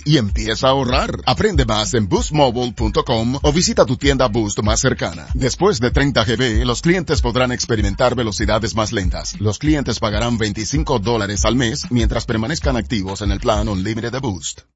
y empieza a ahorrar. Aprende más en boostmobile.com o visita tu tienda Boost más cercana. Después de 30 GB, los clientes podrán experimentar velocidades más lentas. Los clientes pagarán $25 al mes mientras permanezcan activos en el plan Unlimited de Boost.